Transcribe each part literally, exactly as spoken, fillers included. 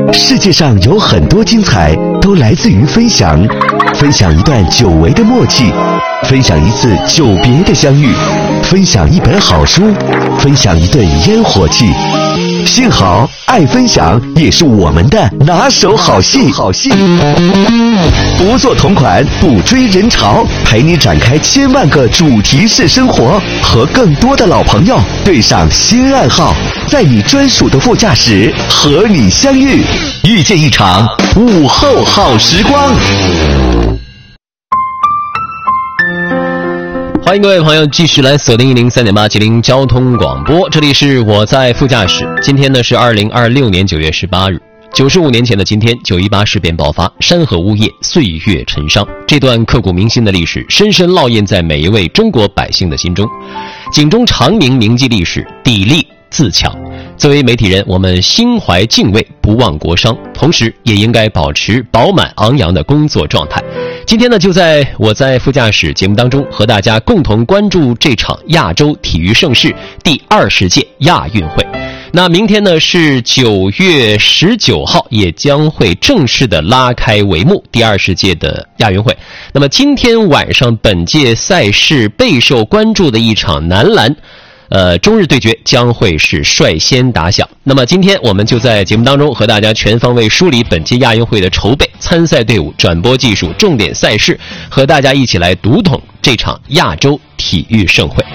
世界上有很多精彩都来自于分享，分享一段久违的默契，分享一次久别的相遇，分享一本好书，分享一顿烟火气。幸好爱分享也是我们的拿手好戏。好戏，不做同款，不追人潮，陪你展开千万个主题式生活，和更多的老朋友对上新暗号，在你专属的副驾驶和你相遇，遇见一场午后好时光。 欢迎各位朋友继续来锁定一零三点八吉林交通广播，这里是我在副驾驶。今天呢是二零二六年九月十八日，九十五年前的今天，九一八事变爆发，山河呜咽，岁月沉伤。这段刻骨铭心的历史，深深烙印在每一位中国百姓的心中。警钟长鸣，铭记历史，砥砺自强。作为媒体人，我们心怀敬畏，不忘国殇，同时也应该保持饱满昂扬的工作状态。今天呢，就在我在副驾驶节目当中，和大家共同关注这场亚洲体育盛事第二十届亚运会。那明天呢是九月十九号，也将会正式的拉开帷幕，第二十届的亚运会。那么今天晚上本届赛事备受关注的一场男篮呃，中日对决将会是率先打响。那么今天我们就在节目当中和大家全方位梳理本届亚运会的筹备、参赛队伍、转播技术、重点赛事，和大家一起来读懂这场亚洲体育盛会。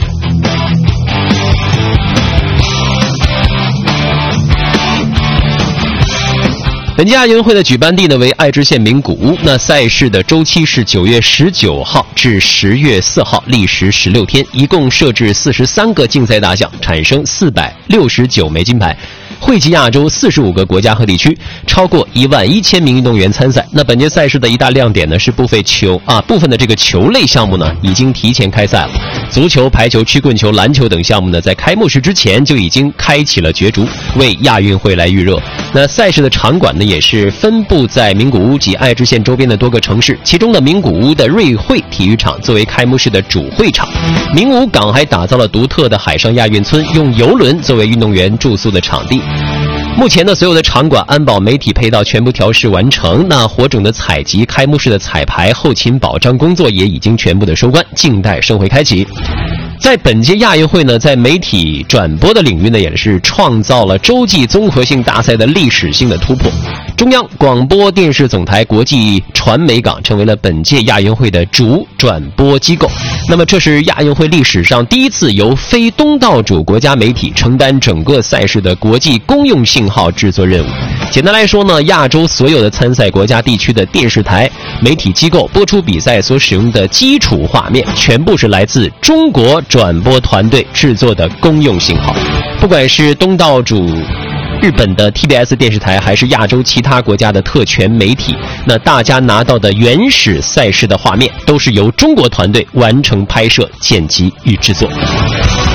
本届亚运会的举办地呢为爱知县名古屋，那赛事的周期是九月十九号至十月四号，历时十六天，一共设置四十三个竞赛大项，产生四百六十九枚金牌，惠及亚洲四十五个国家和地区，超过一万一千名运动员参赛。那本届赛事的一大亮点呢是部分球啊部分的这个球类项目呢已经提前开赛了，足球、排球、曲棍球、篮球等项目呢在开幕式之前就已经开启了角逐，为亚运会来预热。那赛事的场馆呢也是分布在名古屋及爱知县周边的多个城市，其中的名古屋的瑞穗体育场作为开幕式的主会场。名古屋港还打造了独特的海上亚运村，用邮轮作为运动员住宿的场地。目前呢，所有的场馆、安保、媒体配套全部调试完成。那火种的采集、开幕式的彩排、后勤保障工作也已经全部的收官，静待盛会开启。在本届亚运会呢，在媒体转播的领域呢，也是创造了洲际综合性大赛的历史性的突破。中央广播电视总台国际传媒港成为了本届亚运会的主转播机构。那么这是亚运会历史上第一次由非东道主国家媒体承担整个赛事的国际公用信号制作任务。简单来说呢，亚洲所有的参赛国家地区的电视台、媒体机构播出比赛所使用的基础画面，全部是来自中国转播团队制作的公用信号。不管是东道主日本的 T B S 电视台，还是亚洲其他国家的特权媒体，那大家拿到的原始赛事的画面都是由中国团队完成拍摄、剪辑与制作。